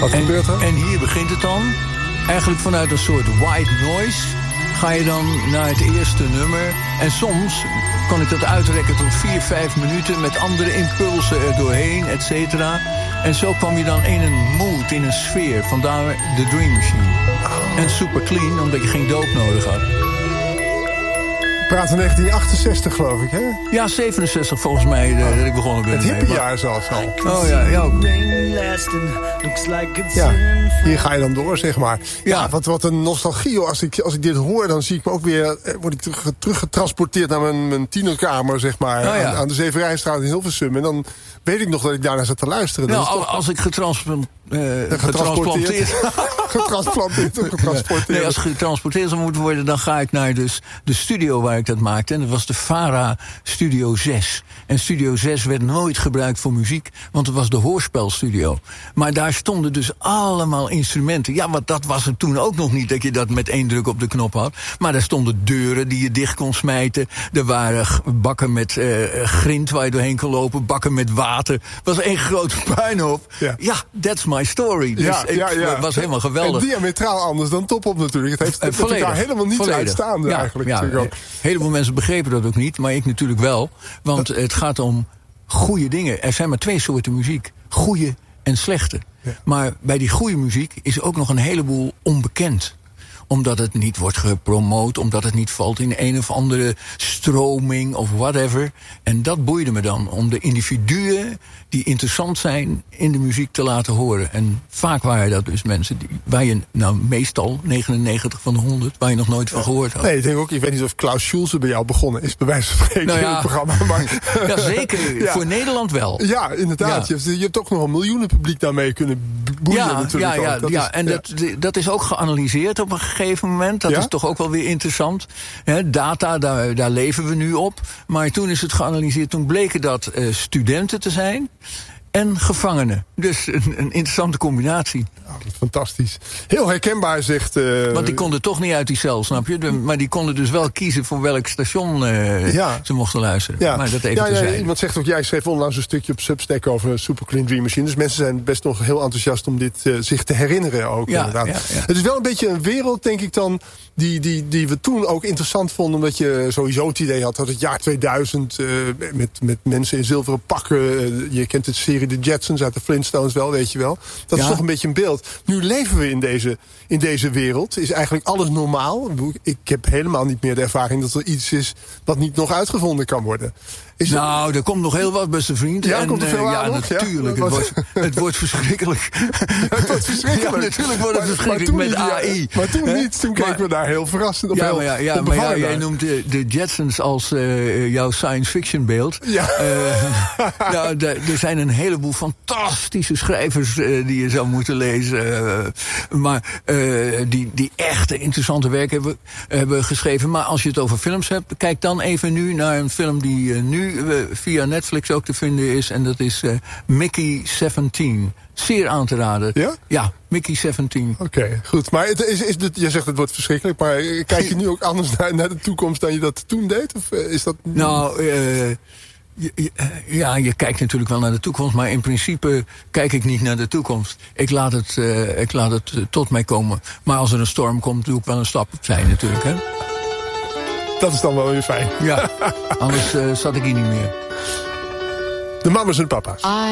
Wat gebeurt er? En hier begint het dan. Eigenlijk vanuit een soort white noise ga je dan naar het eerste nummer. En soms kon ik dat uitrekken tot 4-5 minuten met andere impulsen er doorheen, et cetera. En zo kwam je dan in een mood, in een sfeer. Vandaar de Dream Machine. En Super Clean, omdat je geen doop nodig had. We praten 1968, geloof ik, hè? Ja, 67 volgens mij dat ik begonnen ben. Het hippiejaar zelfs al. Oh ja, ook. Ja, hier ga je dan door, zeg maar. Ja. Wat een nostalgie, hoor. Als ik dit hoor, dan zie ik me ook weer... word ik teruggetransporteerd naar mijn tienerkamer, zeg maar. Oh ja. Aan de Zeverijnstraat in Hilversum. En dan weet ik nog dat ik daarna zat te luisteren. Nou, als ik getransplanteerd. Nee, als getransporteerd zou moeten worden, dan ga ik naar dus de studio waar ik dat maakte. En dat was de VARA Studio 6. En Studio 6 werd nooit gebruikt voor muziek, want het was de hoorspelstudio. Maar daar stonden dus allemaal instrumenten. Ja, want dat was het toen ook nog niet, dat je dat met 1 druk op de knop had. Maar daar stonden deuren die je dicht kon smijten. Er waren bakken met grind waar je doorheen kon lopen. Bakken met water. Het was één grote puinhoop. Ja, that's my story. Dus het was helemaal geweldig. En diametraal anders dan Top Op natuurlijk. Het heeft elkaar helemaal niet uitstaande eigenlijk. Ja, een heleboel mensen begrepen dat ook niet, maar ik natuurlijk wel. Want het gaat om goede dingen. Er zijn maar 2 soorten muziek. Goede en slechte. Ja. Maar bij die goede muziek is ook nog een heleboel onbekend. Omdat het niet wordt gepromoot, omdat het niet valt in een of andere stroming of whatever. En dat boeide me dan, om de individuen die interessant zijn in de muziek te laten horen. En vaak waren dat dus mensen waar je, nou meestal 99 van de 100, waar je nog nooit van gehoord had. Nee, ik denk ook, ik weet niet of Klaus Schulze bij jou begonnen is, bij wijze van spreken, in het programma. Maar ja, zeker. Voor Nederland wel. Ja, inderdaad. Ja. Je hebt toch nog een miljoenen publiek daarmee kunnen boeien natuurlijk. En dat is ook geanalyseerd op een gegeven moment. Dat is toch ook wel weer interessant. Data, daar leven we nu op. Maar toen is het geanalyseerd. Toen bleken dat studenten te zijn en gevangenen. Dus een interessante combinatie. Oh, fantastisch. Heel herkenbaar, zegt... Want die konden toch niet uit die cel, snap je? Maar die konden dus wel kiezen voor welk station ze mochten luisteren. Ja. Maar dat even terzijde. Iemand zegt ook, jij schreef onlangs een stukje op Substack over Super Clean Dream Machine. Dus mensen zijn best nog heel enthousiast om dit zich te herinneren ook. Inderdaad. Ja. Het is wel een beetje een wereld, denk ik dan, die we toen ook interessant vonden. Omdat je sowieso het idee had dat het jaar 2000 met mensen in zilveren pakken. Je kent het serie The Jetsons uit de Flintstones wel, weet je wel. Dat is toch een beetje een beeld. Nu leven we in deze wereld. Is eigenlijk alles normaal. Ik heb helemaal niet meer de ervaring dat er iets is wat niet nog uitgevonden kan worden. Er komt nog heel wat, beste vriend. Ja, komt er veel aan nog? Natuurlijk. Ja? Het wordt verschrikkelijk. Het wordt verschrikkelijk. Ja, natuurlijk wordt het verschrikkelijk met AI. Maar toen niet. Toen keken we daar heel verrassend op. Maar jij noemt de Jetsons als jouw science fiction beeld. Ja. Er zijn een heleboel fantastische schrijvers die je zou moeten lezen. Maar die echte interessante werken hebben geschreven. Maar als je het over films hebt, kijk dan even nu naar een film die nu via Netflix ook te vinden is. En dat is Mickey 17. Zeer aan te raden. Ja? Ja, Mickey 17. Oké, goed. Maar je zegt het wordt verschrikkelijk. Maar kijk je nu ook anders naar de toekomst dan je dat toen deed? Of is dat... Nou, je kijkt natuurlijk wel naar de toekomst. Maar in principe kijk ik niet naar de toekomst. Ik laat het tot mij komen. Maar als er een storm komt, doe ik wel een stap opzij natuurlijk. Hè? Dat is dan wel weer fijn. Ja, anders zat ik hier niet meer. De mama's en papa's.